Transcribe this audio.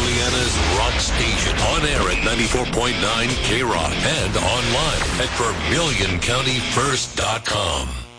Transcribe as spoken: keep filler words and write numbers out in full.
Indiana's rock station. On air at ninety-four point nine K-Rock and online at vermilion county first dot com.